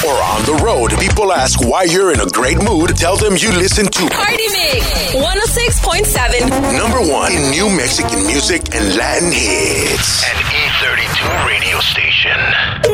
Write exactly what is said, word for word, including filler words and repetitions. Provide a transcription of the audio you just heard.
or on the road. People ask why you're in a great mood. Tell them you listen to Party Mix one oh six point seven. Number one in new Mexican music and Latin hits. An E thirty-two radio station.